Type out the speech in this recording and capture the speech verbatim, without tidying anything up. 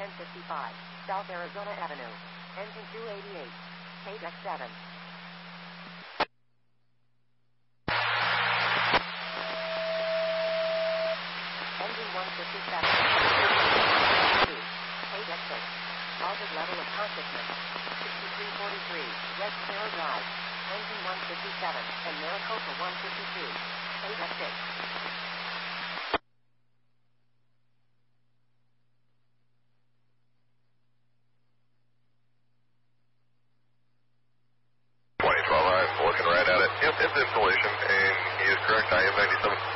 ten fifty-five, South Arizona Avenue. Engine two eighty-eight. K D E X seven. Engine one fifty-seven. K D E X six. Altered level of consciousness. sixty-three forty-three, West Sparrow Drive. Engine one fifty-seven, and Maricopa one fifty-two. K D E X six. twenty twelve, I'm looking right at it. Yep, it's installation, and he is correct. I am ninety-seven.